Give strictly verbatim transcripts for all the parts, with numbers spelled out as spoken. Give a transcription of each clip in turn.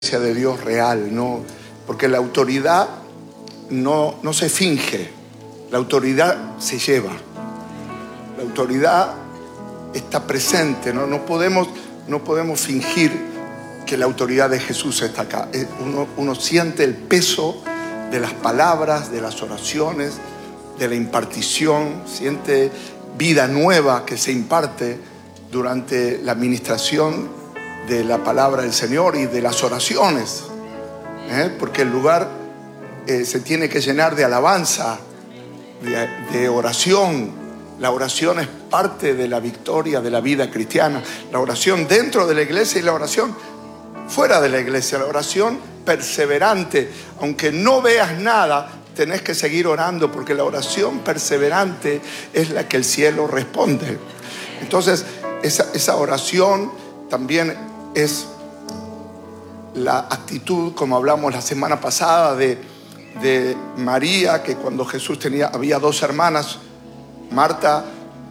de Dios real, ¿no? Porque la autoridad no, no se finge, la autoridad se lleva, la autoridad está presente, ¿no? No podemos, no podemos fingir que la autoridad de Jesús está acá. Uno, uno siente el peso de las palabras, de las oraciones, de la impartición, siente vida nueva que se imparte durante la administración de la palabra del Señor y de las oraciones, ¿eh? Porque el lugar eh, se tiene que llenar de alabanza, de, de oración. La oración es parte de la victoria de la vida cristiana. La oración dentro de la iglesia y la oración fuera de la iglesia. La oración perseverante. Aunque no veas nada, tenés que seguir orando, porque la oración perseverante es la que el cielo responde. Entonces, esa, esa oración también es la actitud, como hablamos la semana pasada, de, de María, que cuando Jesús tenía, había dos hermanas, Marta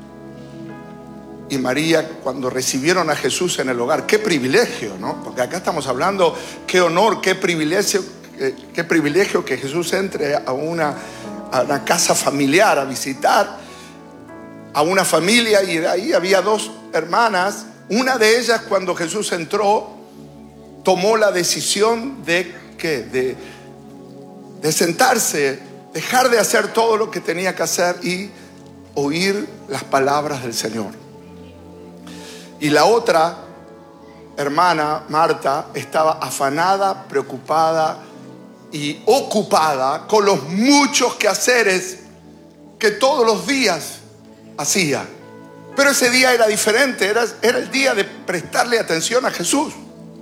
y María, cuando recibieron a Jesús en el hogar. Qué privilegio, ¿no? Porque acá estamos hablando, qué honor, qué privilegio, qué, qué privilegio que Jesús entre a una, a una casa familiar a visitar a una familia, y de ahí había dos hermanas. Una de ellas, cuando Jesús entró, tomó la decisión de, ¿qué? de, de sentarse, dejar de hacer todo lo que tenía que hacer y oír las palabras del Señor. Y la otra hermana, Marta, estaba afanada, preocupada y ocupada con los muchos quehaceres que todos los días hacía. Pero ese día era diferente, era, era el día de prestarle atención a Jesús.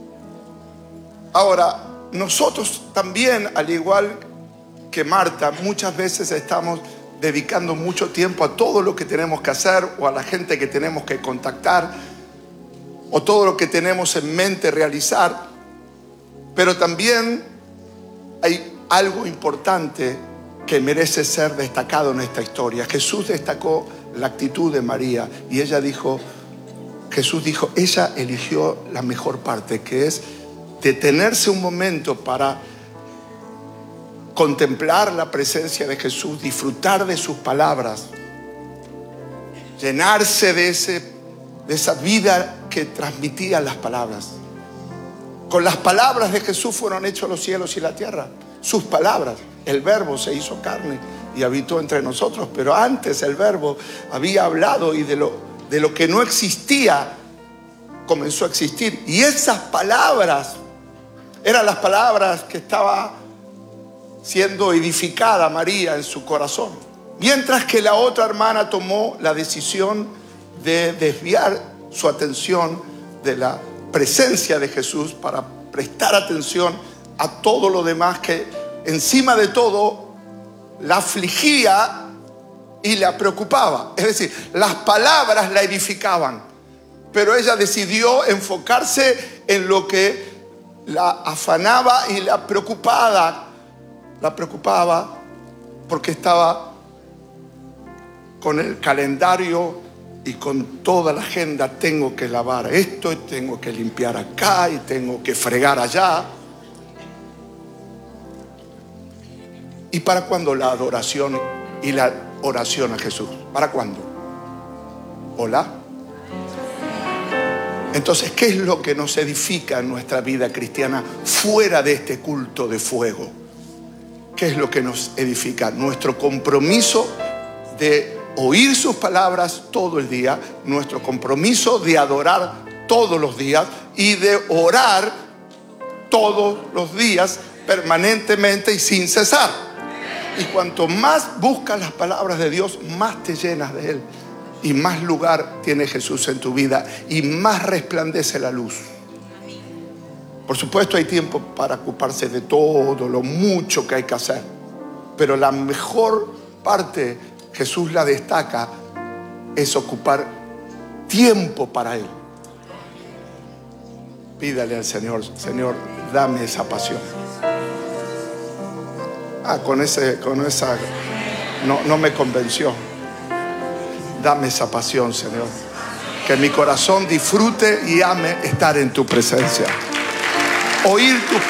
Ahora, nosotros también, al igual que Marta, muchas veces estamos dedicando mucho tiempo a todo lo que tenemos que hacer, o a la gente que tenemos que contactar, o todo lo que tenemos en mente realizar. Pero también hay algo importante que merece ser destacado en esta historia. Jesús destacó la actitud de María, y ella dijo, Jesús dijo, ella eligió la mejor parte, que es detenerse un momento para contemplar la presencia de Jesús, disfrutar de sus palabras, llenarse de, ese, de esa vida que transmitían las palabras. Con las palabras de Jesús fueron hechos los cielos y la tierra. Sus palabras, el Verbo se hizo carne y habitó entre nosotros. Pero antes el Verbo había hablado, y de lo, de lo que no existía comenzó a existir. Y esas palabras eran las palabras que estaba siendo edificada María en su corazón. Mientras que la otra hermana tomó la decisión de desviar su atención de la presencia de Jesús para prestar atención a todo lo demás que encima de todo la afligía y la preocupaba. Es decir, las palabras la edificaban, pero ella decidió enfocarse en lo que la afanaba y la preocupaba. La preocupaba porque estaba con el calendario y con toda la agenda. Tengo que lavar esto, y tengo que limpiar acá, y tengo que fregar allá. ¿Y para cuándo la adoración y la oración a Jesús? ¿Para cuándo? ¿Hola? Entonces, ¿qué es lo que nos edifica en nuestra vida cristiana fuera de este culto de fuego? ¿Qué es lo que nos edifica? Nuestro compromiso de oír sus palabras todo el día, nuestro compromiso de adorar todos los días y de orar todos los días, permanentemente y sin cesar. Y cuanto más buscas las palabras de Dios, más te llenas de Él, y más lugar tiene Jesús en tu vida, y más resplandece la luz. Por supuesto, hay tiempo para ocuparse de todo lo mucho que hay que hacer, pero la mejor parte, Jesús la destaca, es ocupar tiempo para Él. Pídale al Señor, Señor, dame esa pasión. Ah, con, ese, con esa no, no me convenció. Dame esa pasión, Señor. Que mi corazón disfrute y ame estar en tu presencia. oír tus